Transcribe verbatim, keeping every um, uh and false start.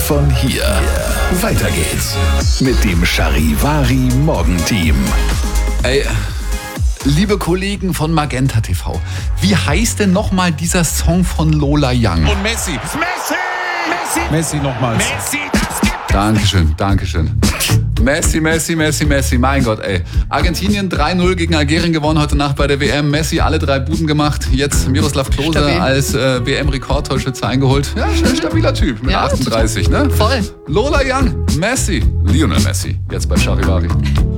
von hier. Weiter geht's mit dem Charivari Morgenteam. Ey, liebe Kollegen von Magenta T V, wie heißt denn nochmal dieser Song von Lola Young? Und Messi. Messi! Messi! Messi nochmals. Messi, das gibt es. Dankeschön, Dankeschön. Messi, Messi, Messi, Messi, mein Gott, ey. Argentinien drei null gegen Algerien gewonnen heute Nacht bei der W M. Messi alle drei Buden gemacht. Jetzt Miroslav Klose Stabil. als äh, W M-Rekordtorschütze eingeholt. Ja, ein stabiler Typ mit Ja, achtunddreißig, ne? Voll. Lola Young, Messi, Lionel Messi, jetzt bei Charivari.